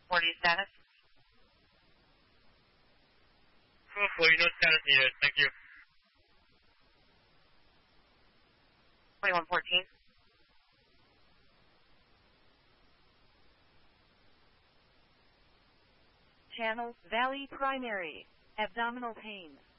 40 status. 440, no status needed. Thank you. 2114. Channel Valley Primary. Abdominal pain.